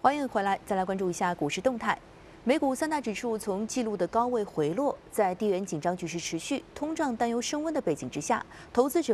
欢迎回来，再来关注一下股市动态。美股三大指数从纪录的高位回落，在地缘紧张局势持续、通胀担忧升温的背景之下，投资者